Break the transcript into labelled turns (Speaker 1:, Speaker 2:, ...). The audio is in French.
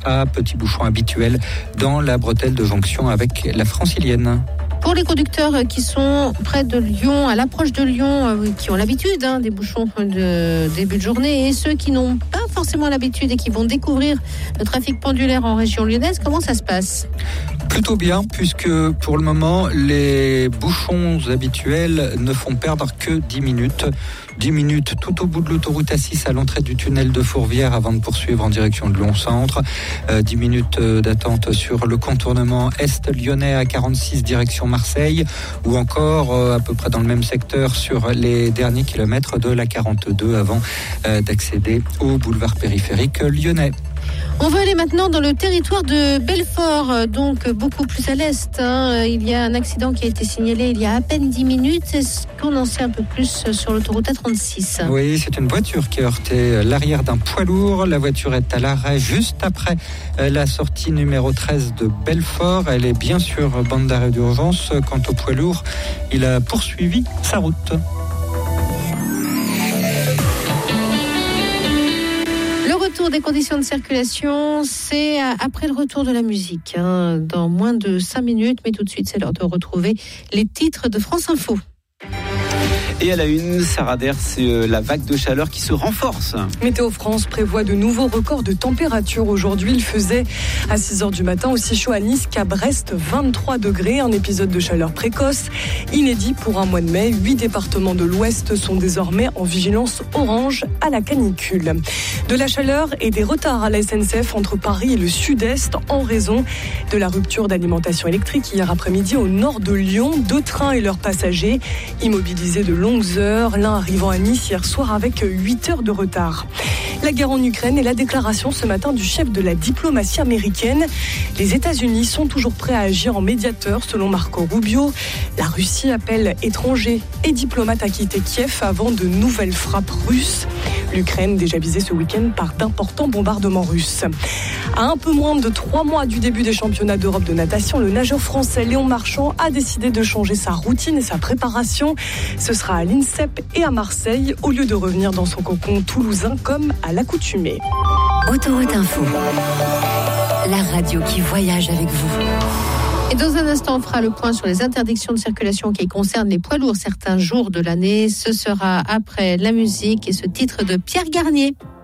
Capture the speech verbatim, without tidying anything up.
Speaker 1: Massa, petit bouchon habituel dans la bretelle de jonction avec la Francilienne.
Speaker 2: Pour les conducteurs qui sont près de Lyon, à l'approche de Lyon, qui ont l'habitude hein, des bouchons de début de journée, et ceux qui n'ont pas forcément l'habitude et qui vont découvrir le trafic pendulaire en région lyonnaise, comment ça se passe ?
Speaker 1: Plutôt bien, puisque pour le moment, les bouchons habituels ne font perdre que dix minutes. dix minutes tout au bout de l'autoroute A six à l'entrée du tunnel de Fourvière avant de poursuivre en direction de Lyon-Centre. Euh, dix minutes d'attente sur le contournement est-lyonnais à quarante-six direction Marseille, ou encore euh, à peu près dans le même secteur sur les derniers kilomètres de la quarante-deux avant euh, d'accéder au boulevard périphérique lyonnais.
Speaker 2: On va aller maintenant dans le territoire de Belfort, donc beaucoup plus à l'est. Hein. Il y a un accident qui a été signalé il y a à peine dix minutes. Est-ce qu'on en sait un peu plus sur l'autoroute A trente-six ?
Speaker 1: Oui, c'est une voiture qui a heurté l'arrière d'un poids lourd. La voiture est à l'arrêt juste après la sortie numéro treize de Belfort. Elle est bien sûr bande d'arrêt d'urgence. Quant au poids lourd, il a poursuivi sa route.
Speaker 2: Retour des conditions de circulation, c'est après le retour de la musique, hein, dans moins de cinq minutes, mais tout de suite c'est l'heure de retrouver les titres de France Info.
Speaker 3: Et à la une, Sarah Der, c'est la vague de chaleur qui se renforce.
Speaker 4: Météo France prévoit de nouveaux records de température. Aujourd'hui, il faisait à six heures du matin aussi chaud à Nice qu'à Brest, vingt-trois degrés. Un épisode de chaleur précoce, inédit pour un mois de mai. Huit départements de l'Ouest sont désormais en vigilance orange à la canicule. De la chaleur et des retards à la S N C F entre Paris et le Sud-Est en raison de la rupture d'alimentation électrique hier après-midi au nord de Lyon. Deux trains et leurs passagers immobilisés de longues heures, l'un arrivant à Nice hier soir avec huit heures de retard. La guerre en Ukraine et la déclaration ce matin du chef de la diplomatie américaine. Les États-Unis sont toujours prêts à agir en médiateur, selon Marco Rubio. La Russie appelle étrangers et diplomates à quitter Kiev avant de nouvelles frappes russes. L'Ukraine, déjà visée ce week-end par d'importants bombardements russes. À un peu moins de trois mois du début des championnats d'Europe de natation, le nageur français Léon Marchand a décidé de changer sa routine et sa préparation. Ce sera à l'INSEP et à Marseille, au lieu de revenir dans son cocon toulousain comme à l'accoutumée.
Speaker 5: Autoroute Info, la radio qui voyage avec vous.
Speaker 2: Et dans un instant, on fera le point sur les interdictions de circulation qui concernent les poids lourds certains jours de l'année. Ce sera après la musique et ce titre de Pierre Garnier.